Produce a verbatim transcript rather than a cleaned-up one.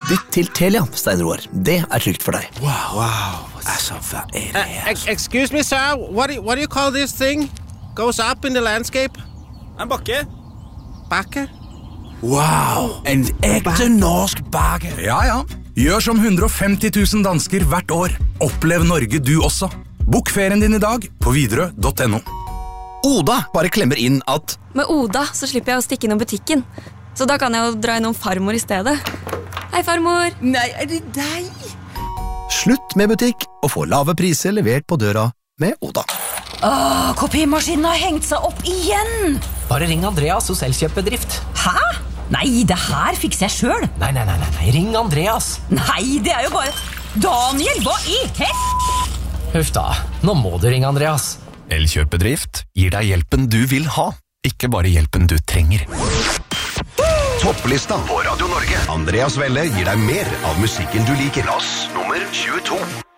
Bytt til Telia, Stein Roar. Det er trygt for deg. Wow, wow. Altså, hva er det her? Uh, excuse me, sir. What do, what do you call this thing? Goes up in the landscape? En bakke. Bakke? Wow, en ekte norsk bakke. Ja, ja. Gjør som hundre og femti tusen dansker hvert år. Opplev Norge du også. Bok ferien din i dag på Widerøe punktum no. Oda bare klemmer inn at Med Oda så slipper jeg å stikke innom butikken. Så da kan jeg jo dra innom farmor i stedet. Hei, farmor. Nei, er det deg? slutt med butikk og få lave priser levert på døra med Oda. Åh, kopimaskinen har hengt seg opp igjen! Bare ring Andreas hos Elkjøpbedrift. Hæ? Nei, det her fikser jeg selv. Nei, nei, nei, nei, nei. Ring Andreas. Nei, det er jo bare... Daniel, hva i hett? Huff da, nå må du ringe Andreas. Elkjøpbedrift gir deg hjelpen du vil ha, ikke bare hjelpen du trenger. Topplista på Radio Norge. Andreas Welle gir deg mer av musikken du liker. Plass nummer tjueto.